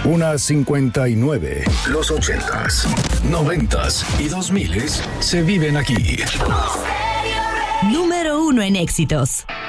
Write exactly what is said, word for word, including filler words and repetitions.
Una cincuenta y nueve. Los ochentas, noventas y dos miles se viven aquí. Número uno en éxitos.